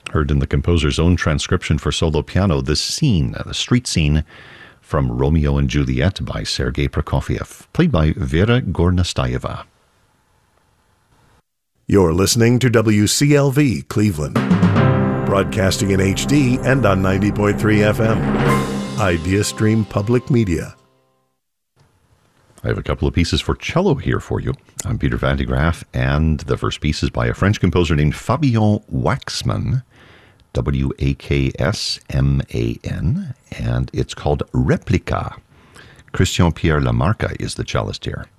Heard in the composer's own transcription for solo piano, the scene, the street scene from Romeo and Juliet by Sergei Prokofiev, played by Vera Gornastayeva. You're listening to WCLV Cleveland, broadcasting in HD and on 90.3 FM. IdeaStream Public Media. I have a couple of pieces for cello here for you. I'm Peter Van de Graaff, and the first piece is by a French composer named Fabien Waxman, Waksman, and it's called Replica. Christian Pierre Lamarca is the cellist here.